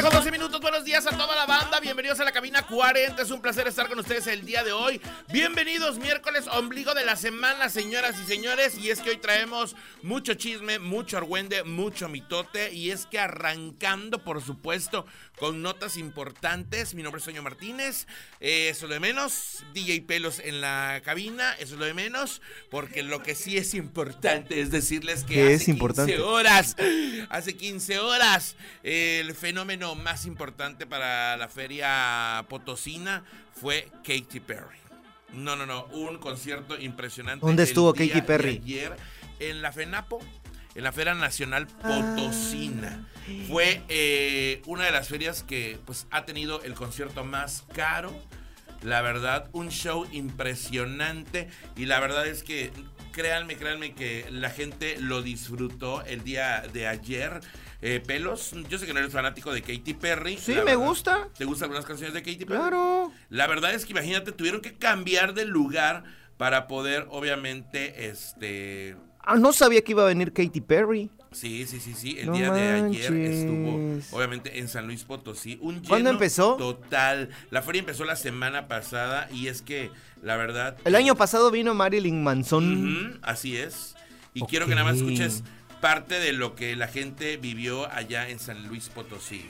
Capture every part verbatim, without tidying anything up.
Con doce minutos, buenos días a toda la banda, bienvenidos a la cabina cuarenta, es un placer estar con ustedes el día de hoy. Bienvenidos, miércoles, ombligo de la semana, señoras y señores, y es que hoy traemos mucho chisme, mucho argüende, mucho mitote, y es que arrancando, por supuesto, con notas importantes. Mi nombre es Toño Martínez, eh, eso es lo de menos, D J Pelos en la cabina, eso es lo de menos, porque lo que sí es importante es decirles que hace es importante? quince horas, hace quince horas, el fenómeno más importante para la feria potosina fue Katy Perry. No, no, no, un concierto impresionante. ¿Dónde estuvo el día Katy Perry? de ayer en la FENAPO, en la Feria Nacional Potosina. Ah. Fue eh, una de las ferias que pues ha tenido el concierto más caro. La verdad, un show impresionante, y la verdad es que créanme, créanme que la gente lo disfrutó el día de ayer. Eh, Pelos, yo sé que no eres fanático de Katy Perry. Sí, me verdad. gusta. ¿Te gustan algunas canciones de Katy Perry? Claro. La verdad es que imagínate, tuvieron que cambiar de lugar para poder, obviamente, este... Ah, no sabía que iba a venir Katy Perry. Sí, sí, sí, sí. El no día manches. de ayer estuvo, obviamente, en San Luis Potosí. Un lleno ¿Cuándo empezó? Total. La feria empezó la semana pasada y es que, la verdad... El año pasado vino Marilyn Manson. Uh-huh, así es. Y okay. quiero que nada más escuches parte de lo que la gente vivió allá en San Luis Potosí.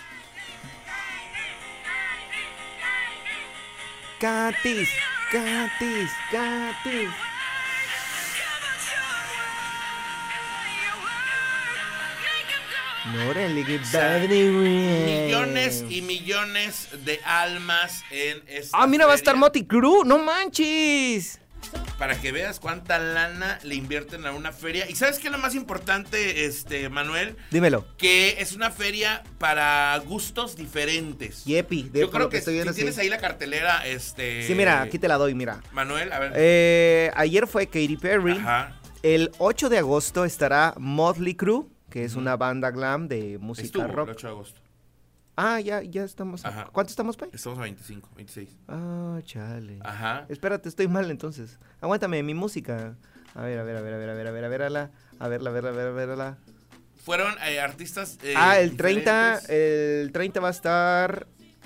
Catis, Catis, Catis. O sea, millones y millones de almas en esta Ah, mira, feria. va a estar Motley Crue, no manches. Para que veas cuánta lana le invierten a una feria. ¿Y sabes qué es lo más importante, este, Manuel? Dímelo. Que es una feria para gustos diferentes. Yepi, de Yo creo que, que estoy viendo, si tienes sí. ahí la cartelera, este... Sí, mira, aquí te la doy, mira. Manuel, a ver. Eh, ayer fue Katy Perry. Ajá. El ocho de agosto estará Motley Crue, que es una banda glam de música Estuvo rock. el ocho de agosto. Ah, ya, ya estamos. Ajá. ¿Cuánto estamos, Pai? Estamos a veinticinco, veintiséis. Ah, chale. Ajá. Espérate, estoy mal entonces. Aguántame mi música. A ver, a ver, a ver, a ver, a ver, a ver, a ver, a ver, a ver, a ver, a ver, a ver, a ver. Fueron eh, artistas eh, Ah, el treinta, diferentes. el treinta va a estar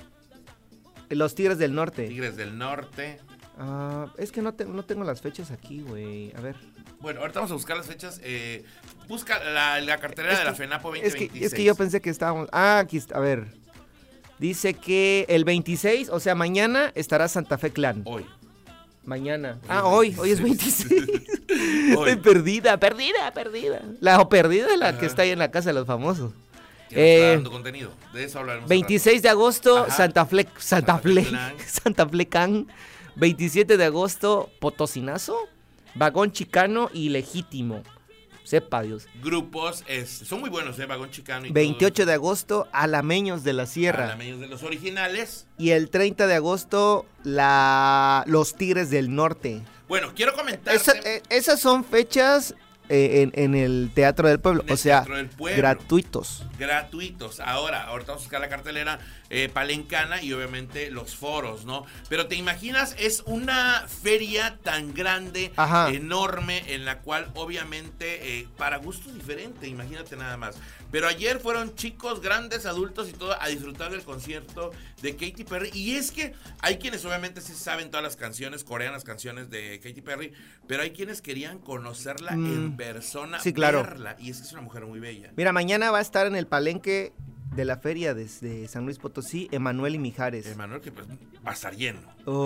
Los Tigres del Norte. Tigres del Norte. Ah, es que no, te, no tengo las fechas aquí, güey. A ver. Bueno, ahorita vamos a buscar las fechas. Eh, busca la, la cartelera Es de que- la FENAPO Es veinte que, veintiséis. es que yo pensé que estábamos... Ah, aquí está, a ver. Dice que el veintiséis, o sea, mañana estará Santa Fe Clan. Hoy. Mañana. Ah, hoy, hoy es veintiséis. Hoy. Estoy perdida, perdida, perdida. La o perdida es la Ajá. que está ahí en la casa de los famosos. Que nos está Eh, dando contenido. De eso hablaremos. veintiséis de agosto, Ajá. Santa Fe, Santa Santa Fe, Fe Clan. Santa Fe Can. veintisiete de agosto, Potosinazo, Vagón Chicano y Legítimo. Sepa Dios. Grupos, es, son muy buenos, ¿eh? Vagón Chicano y veintiocho de agosto, Alameños de la Sierra. Alameños de los originales. Y el treinta de agosto, la Los Tigres del Norte. Bueno, quiero comentarte. Esa- eh, esas son fechas eh, en, en el Teatro del Pueblo. En el O sea, Teatro del Pueblo. gratuitos. gratuitos. Ahora, ahorita vamos a buscar la cartelera eh, palencana y obviamente los foros, ¿no? Pero te imaginas, es una feria tan grande, Ajá. enorme, en la cual obviamente eh, para gustos diferentes, imagínate nada más. Pero ayer fueron chicos, grandes, adultos y todo a disfrutar del concierto de Katy Perry. Y es que hay quienes obviamente sí saben todas las canciones, coreanas canciones de Katy Perry, pero hay quienes querían conocerla Mm. en persona, Sí, claro. verla. Y es que es una mujer muy bella. Mira, mañana va a estar en el palenque de la feria de, de San Luis Potosí, Emanuel y Mijares. Emanuel, que pues va a estar lleno.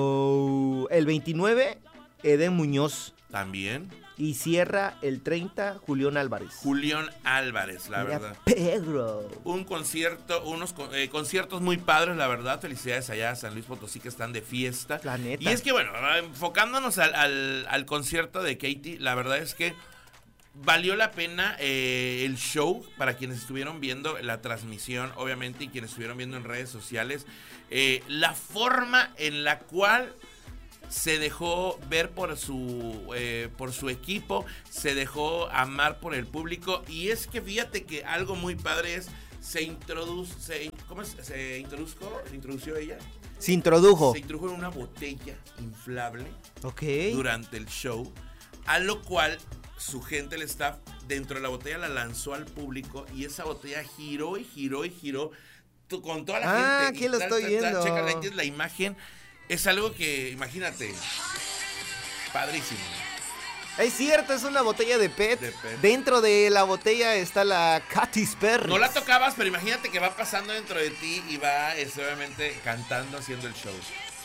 Oh, el veintinueve, Eden Muñoz. También Y cierra el treinta, Julián Álvarez. Julián Álvarez, la Mira, verdad. Pedro. Un concierto, unos co- eh, conciertos muy padres, la verdad. Felicidades allá a San Luis Potosí, que están de fiesta. La neta. Y es que, bueno, enfocándonos al, al, al concierto de Katy, la verdad es que valió la pena eh, el show para quienes estuvieron viendo la transmisión, obviamente, y quienes estuvieron viendo en redes sociales. Eh, la forma en la cual se dejó ver por su eh, por su equipo, se dejó amar por el público. Y es que fíjate que algo muy padre es, se introduce, se, ¿cómo es? Se introdujo, se introdució ella. Se introdujo. Se introdujo en una botella inflable Ok. durante el show, a lo cual su gente, el staff, dentro de la botella la lanzó al público y esa botella giró y giró y giró tu, con toda la ah, gente. Ah, aquí lo estoy viendo. Checa la, la imagen. Es algo que, imagínate, padrísimo. Es cierto, es una botella de P E T. De P E T. Dentro de la botella está la Katy Perry. No la tocabas, pero imagínate que va pasando dentro de ti y va, es, obviamente, cantando, haciendo el show.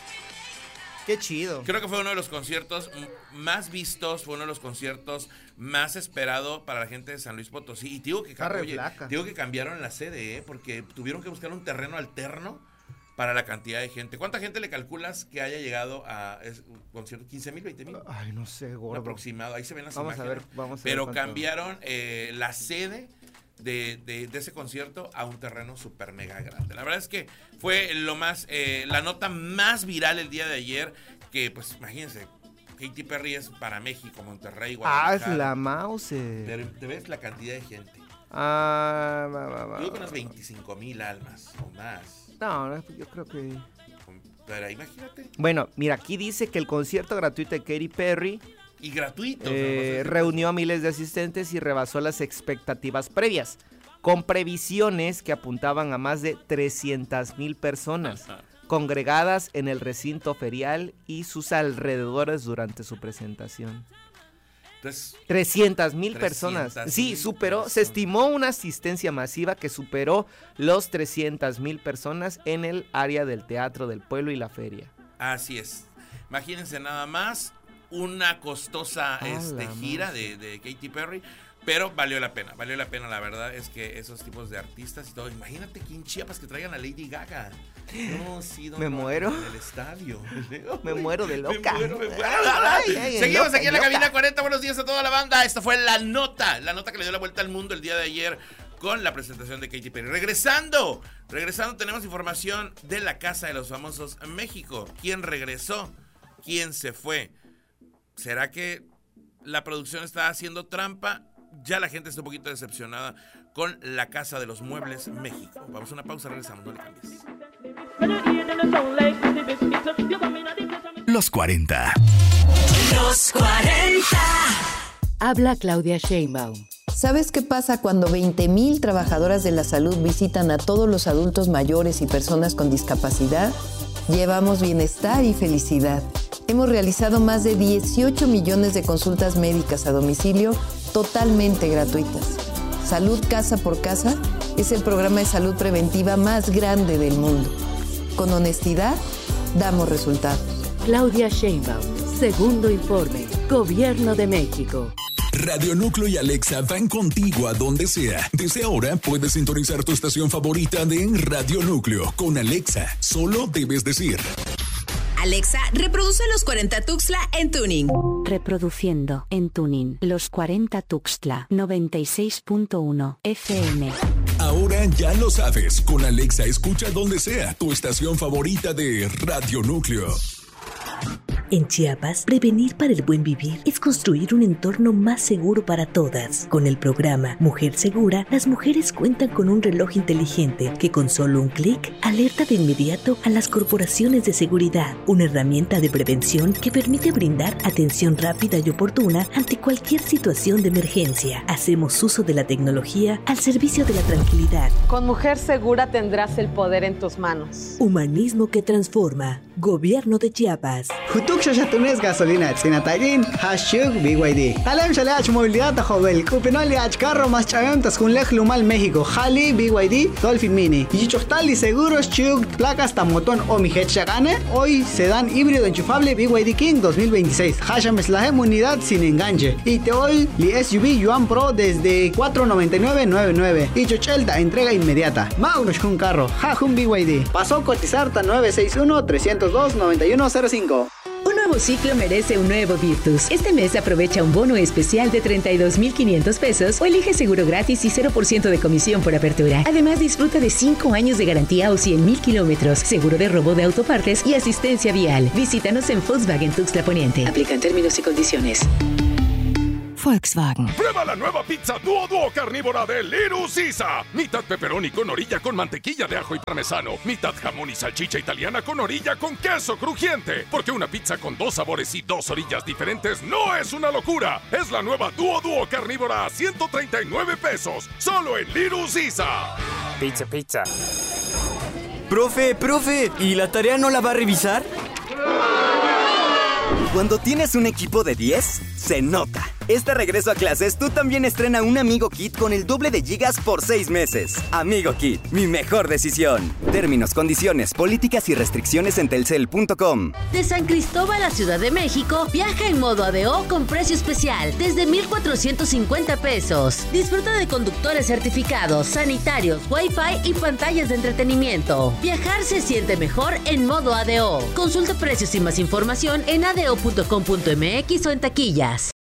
Qué chido. Creo que fue uno de los conciertos más vistos, fue uno de los conciertos más esperado para la gente de San Luis Potosí. Y digo que, oye, digo que cambiaron la sede, ¿eh? Porque tuvieron que buscar un terreno alterno para la cantidad de gente. ¿Cuánta gente le calculas que haya llegado a ese concierto? ¿quince mil, veinte mil? Ay, no sé, gordo. Aproximado, ahí se ven las vamos imágenes. A ver, vamos a Pero ver cambiaron eh, la sede de, de, de ese concierto a un terreno súper mega grande. La verdad es que fue lo más, eh, la nota más viral el día de ayer, que pues imagínense, Katy Perry es para México, Monterrey, Guadalajara. Ah, es la mouse. Pero te ves la cantidad de gente. Ah, va, va, va. Yo con unas veinticinco mil almas o más. No, yo creo que... Pero imagínate. Bueno, mira, aquí dice que el concierto gratuito de Katy Perry... Y gratuito. Eh, reunió a miles de asistentes y rebasó las expectativas previas, con previsiones que apuntaban a más de trescientas mil personas Ajá. congregadas en el recinto ferial y sus alrededores durante su presentación. Entonces, trescientas mil personas. Sí, superó, personas. Se estimó una asistencia masiva que superó los trescientas mil personas en el área del Teatro del Pueblo y la feria. Así es. Imagínense nada más una costosa ah, este, gira de, de Katy Perry, pero valió la pena, valió la pena, la verdad es que esos tipos de artistas y todo, imagínate aquí en Chiapas que traigan a Lady Gaga. No, sí, me no, muero. En el estadio. Me muero de loca. Me muero, me muero. Ay, ay, Seguimos loca, aquí en la loca. Cabina cuarenta. Buenos días a toda la banda. Esta fue la nota, la nota que le dio la vuelta al mundo el día de ayer con la presentación de Katy Perry. Regresando, regresando tenemos información de la Casa de los Famosos en México. ¿Quién regresó? ¿Quién se fue? ¿Será que la producción está haciendo trampa? Ya la gente está un poquito decepcionada con la Casa de los Muebles México. Vamos a una pausa, regresamos, no le cambies. Los cuarenta. Los cuarenta. Habla Claudia Sheinbaum. ¿Sabes qué pasa cuando veinte mil trabajadoras de la salud visitan a todos los adultos mayores y personas con discapacidad? Llevamos bienestar y felicidad. Hemos realizado más de dieciocho millones de consultas médicas a domicilio totalmente gratuitas. Salud Casa por Casa es el programa de salud preventiva más grande del mundo. Con honestidad, damos resultados. Claudia Sheinbaum, segundo informe, Gobierno de México. Radio Núcleo y Alexa van contigo a donde sea. Desde ahora puedes sintonizar tu estación favorita de Radio Núcleo. Con Alexa, solo debes decir: Alexa, reproduce Los cuarenta Tuxtla en Tuning. Reproduciendo en Tuning Los cuarenta Tuxtla noventa y seis punto uno F M. Ahora ya lo sabes. Con Alexa escucha donde sea tu estación favorita de Radio Núcleo. En Chiapas, prevenir para el buen vivir es construir un entorno más seguro para todas. Con el programa Mujer Segura, las mujeres cuentan con un reloj inteligente que con solo un clic alerta de inmediato a las corporaciones de seguridad. Una herramienta de prevención que permite brindar atención rápida y oportuna ante cualquier situación de emergencia. Hacemos uso de la tecnología al servicio de la tranquilidad. Con Mujer Segura tendrás el poder en tus manos. Humanismo que transforma. Gobierno de Chiapas. Hutuk shashatunes gasolina tsinatagin hashtag B Y D. Talem shaleach movilidad jovel. Kupinoliach carro más chayantas con lej lumal México. Hali B Y D Dolphin Mini. Y chochtali seguros chug placas tamotón o mijet shagane. Hoy sedán híbrido enchufable B Y D King dos mil veintiséis. Hasham slahem unidad sin enganche. Y te hoy li S U V Yuan Pro desde cuatro noventa y nueve noventa y nueve. Y chochelda entrega inmediata. Maunos con carro. Hajun B Y D. Pasó cotizar ta nueve seis uno tres cero dos nueve uno cero cinco. Un nuevo ciclo merece un nuevo Virtus. Este mes aprovecha un bono especial de treinta y dos mil quinientos pesos o elige seguro gratis y cero por ciento de comisión por apertura. Además, disfruta de cinco años de garantía o cien mil kilómetros, seguro de robo de autopartes y asistencia vial. Visítanos en Volkswagen Tuxtla Poniente. Aplican términos y condiciones. Volkswagen. Prueba la nueva pizza Duo Duo carnívora de Little Caesar. Mitad pepperoni con orilla con mantequilla de ajo y parmesano. Mitad jamón y salchicha italiana con orilla con queso crujiente. Porque una pizza con dos sabores y dos orillas diferentes no es una locura. Es la nueva Duo Duo carnívora a ciento treinta y nueve pesos. Solo en Little Caesar. Pizza, pizza. Profe, profe, ¿y la tarea no la va a revisar? Cuando tienes un equipo de diez, se nota. Este regreso a clases, tú también estrena un Amigo Kit con el doble de gigas por seis meses. Amigo Kit, mi mejor decisión. Términos, condiciones, políticas y restricciones en telcel punto com. De San Cristóbal a Ciudad de México, viaja en modo A D O con precio especial desde mil cuatrocientos cincuenta pesos. Disfruta de conductores certificados, sanitarios, wifi y pantallas de entretenimiento. Viajar se siente mejor en modo A D O. Consulta precios y más información en a d o punto com punto m x o en taquillas.